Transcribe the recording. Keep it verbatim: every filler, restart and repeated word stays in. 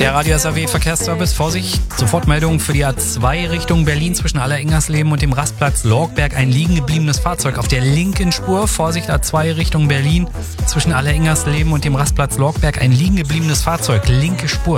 Der Radio S A W Verkehrsservice, Vorsicht, Sofortmeldung für die A zwei Richtung Berlin zwischen Allerengersleben und dem Rastplatz Lorgberg. Ein liegen gebliebenes Fahrzeug auf der linken Spur. Vorsicht, A zwei Richtung Berlin zwischen Allerengersleben und dem Rastplatz Lorgberg. Ein liegen gebliebenes Fahrzeug, linke Spur.